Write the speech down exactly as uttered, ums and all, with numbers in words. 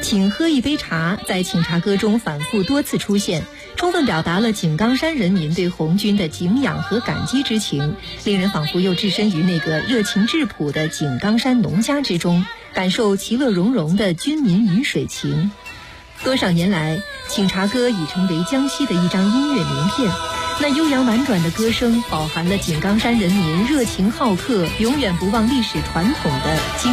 请喝一杯茶在请茶歌中反复多次出现，充分表达了井冈山人民对红军的敬仰和感激之情，令人仿佛又置身于那个热情质朴的井冈山农家之中，感受其乐融融的军民鱼水情。多少年来，请茶歌已成为江西的一张音乐名片，那悠扬婉转的歌声饱含了井冈山人民热情好客、永远不忘历史传统的精